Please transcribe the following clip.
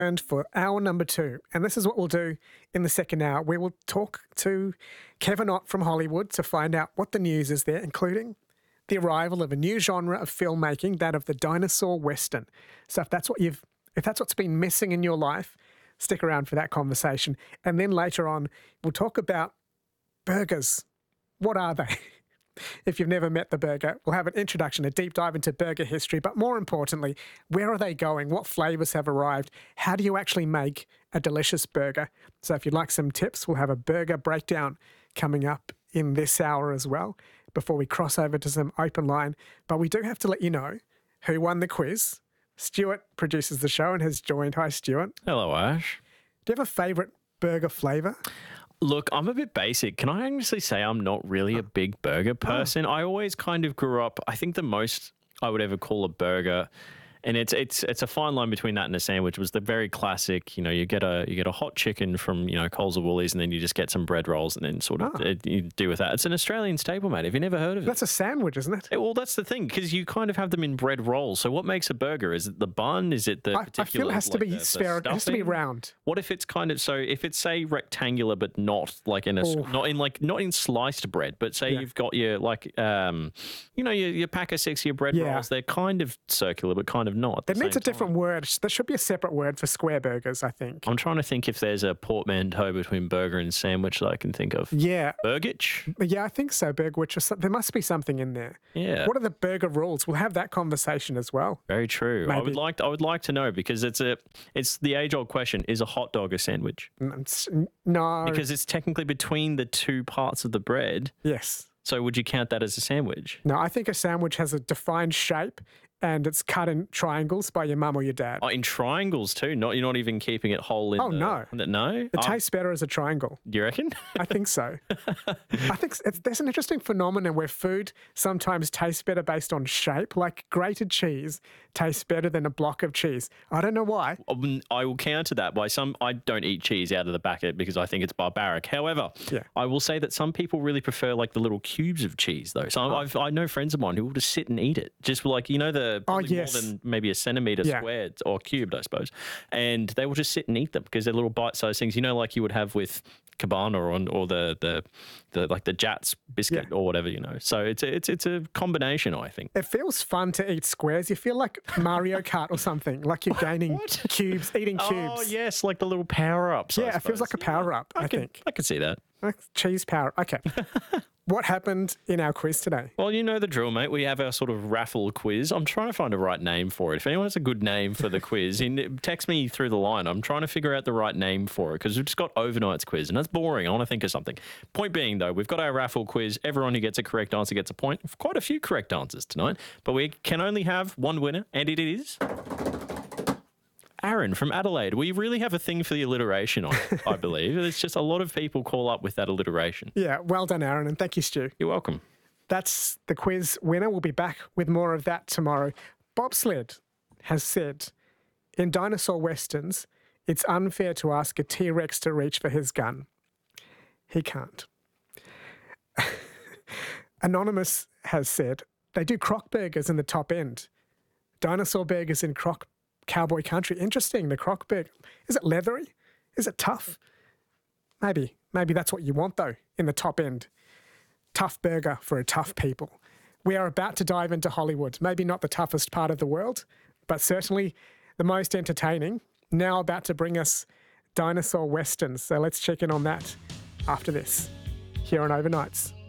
And for hour number 2, and this is what we'll do in the second hour. We will talk to Kevin Ott from Hollywood to find out what the news is there, including the arrival of a new genre of filmmaking, that of the dinosaur western. So if that's what's been missing in your life, stick around for that conversation. And then later on, we'll talk about burgers. What are they? If you've never met the burger, we'll have an introduction, a deep dive into burger history, but more importantly, where are they going? What flavours have arrived? How do you actually make a delicious burger? So if you'd like some tips, we'll have a burger breakdown coming up in this hour as well, before we cross over to some open line. But we do have to let you know who won the quiz. Stuart produces the show and has joined. Hi, Stuart. Hello, Ash. Do you have a favourite burger flavour? Look, I'm a bit basic. Can I honestly say I'm not really a big burger person? I always kind of grew up, I think the most I would ever call a burger, and it's a fine line between that and a sandwich, was the very classic, you get a hot chicken from, Coles or Woolies, and then you just get some bread rolls and then sort of you do with that. It's an Australian staple, mate. Have you never heard of it? That's a sandwich, isn't it? Well, that's the thing, because you kind of have them in bread rolls. So what makes a burger? Is it the bun? Is it the particular... I feel it has to be spherical. It has to be round. What if it's kind of... So if it's, say, rectangular, but not like in a... Not in sliced bread, but say you've got your, your pack of 6, your bread rolls, they're kind of circular, but kind of not. It needs a different word. There should be a separate word for square burgers, I think. I'm trying to think if there's a portmanteau between burger and sandwich that I can think of. Yeah. Burgage? Yeah, I think so, burgwich. There must be something in there. Yeah. What are the burger rules? We'll have that conversation as well. Very true. Maybe. I would like to know, because it's the age-old question, is a hot dog a sandwich? No. Because it's technically between the two parts of the bread. Yes. So would you count that as a sandwich? No, I think a sandwich has a defined shape and it's cut in triangles by your mum or your dad. Oh, in triangles too? You're not even keeping it whole in no. No? It tastes better as a triangle. Do you reckon? I think so. I think there's an interesting phenomenon where food sometimes tastes better based on shape, like grated cheese tastes better than a block of cheese. I don't know why. I will counter that by I don't eat cheese out of the packet because I think it's barbaric. However, I will say that some people really prefer like the little cubes of cheese though. So I know friends of mine who will just sit and eat it. Just like, more than maybe a centimetre squared or cubed, I suppose. And they will just sit and eat them because they're little bite-sized things, like you would have with Cabana or the Jats biscuit or whatever, So it's a combination, I think. It feels fun to eat squares. You feel like Mario Kart or something, like you're gaining cubes, eating cubes. Oh, yes, like the little power-ups. Yeah, it feels like a power-up, I think. I can see that. Like cheese power. Okay. What happened in our quiz today? Well, you know the drill, mate. We have our sort of raffle quiz. I'm trying to find a right name for it. If anyone has a good name for the quiz, text me through the line. I'm trying to figure out the right name for it because we've just got overnight's quiz and that's boring. I want to think of something. Point being, though, we've got our raffle quiz. Everyone who gets a correct answer gets a point. Quite a few correct answers tonight, but we can only have one winner, and it is Aaron from Adelaide. We really have a thing for the alliteration on it, I believe. It's just a lot of people call up with that alliteration. Yeah, well done, Aaron, and thank you, Stu. You're welcome. That's the quiz winner. We'll be back with more of that tomorrow. Bobsled has said, in dinosaur westerns, it's unfair to ask a T-Rex to reach for his gun. He can't. Anonymous has said, they do croc burgers in the top end. Dinosaur burgers in cowboy country. Interesting, the croc burger. Is it leathery? Is it tough? Maybe that's what you want, though, in the top end. Tough burger for a tough people. We are about to dive into Hollywood. Maybe not the toughest part of the world, but certainly the most entertaining. Now about to bring us dinosaur westerns. So let's check in on that after this, here on Overnights.